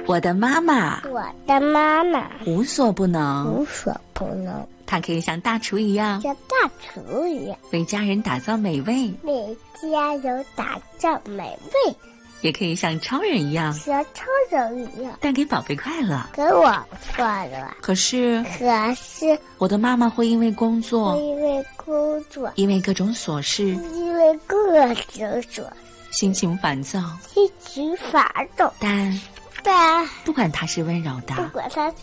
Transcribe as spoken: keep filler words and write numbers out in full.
我的妈妈， 我的妈妈无所不能， 无所不能， 她可以像大厨一样， 像大厨一样， 为家人打造美味， 为家人打造美味， 也可以像超人一样， 像超人一样， 带给宝贝快乐。 给我快乐。 可是， 可是我的妈妈会因为工作， 因为工作， 因为各种琐事， 因为各种琐， 心情烦躁， 心情烦躁， 但但不管她是温柔的， 不管他